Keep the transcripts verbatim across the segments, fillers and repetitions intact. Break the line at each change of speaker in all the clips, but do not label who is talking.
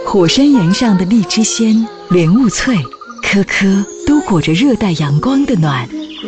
火山岩上的荔枝鲜、莲雾脆，颗颗都裹着热带阳光的暖。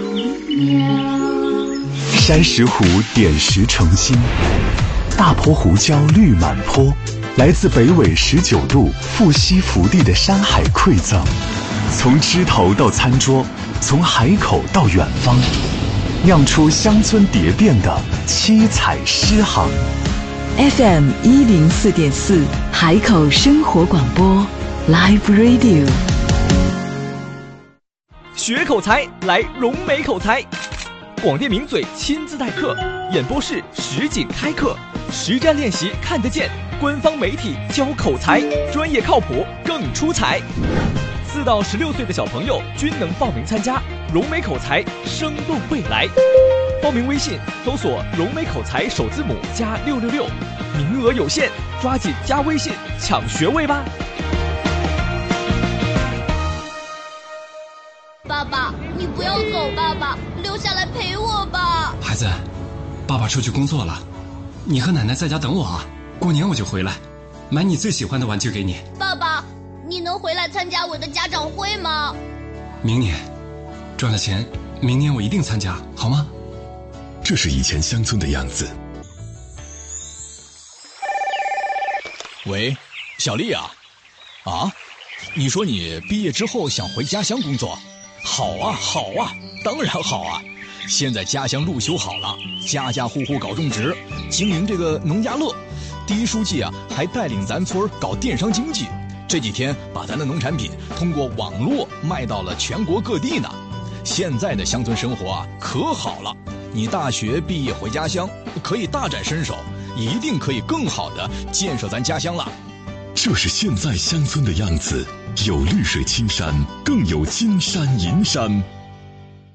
山石湖点石成金，大坡胡椒绿满坡，来自北纬十九度富硒福地的山海馈赠，从枝头到餐桌，从海口到远方，酿出乡村蝶变的七彩诗行。
F M 一零四点四海口生活广播 Live Radio。
学口才来融美口才，广电名嘴亲自代课，演播室实景开课，实战练习看得见，官方媒体教口才，专业靠谱更出彩。四到十六岁的小朋友均能报名参加融美口才生动未来。报名微信搜索融美口才首字母加六六六，名额有限，抓紧加微信抢学位吧。
爸爸，你不要走，爸爸，留下来陪我吧。
孩子，爸爸出去工作了，你和奶奶在家等我啊，过年我就回来，买你最喜欢的玩具给你。
爸爸，你能回来参加我的家长会吗？
明年赚了钱，明年我一定参加，好吗？
这是以前乡村的样子。
喂，小丽啊，啊，你说你毕业之后想回家乡工作？好啊，好啊，当然好啊！现在家乡路修好了，家家户户搞种植，经营这个农家乐。第一书记啊，还带领咱村搞电商经济，这几天把咱的农产品通过网络卖到了全国各地呢。现在的乡村生活啊，可好了。你大学毕业回家乡，可以大展身手，一定可以更好的建设咱家乡了。
这是现在乡村的样子，有绿水青山，更有金山银山。